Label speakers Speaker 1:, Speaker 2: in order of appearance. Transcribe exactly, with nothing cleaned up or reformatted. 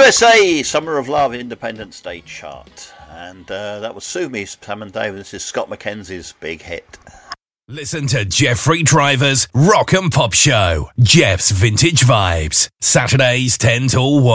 Speaker 1: U S A Summer of Love Independence Day chart. And uh, that was Sue Me, Sam and Dave. This is Scott McKenzie's big hit.
Speaker 2: Listen to Jeffrey Driver's Rock and Pop Show. Jeff's Vintage Vibes. Saturdays ten till one.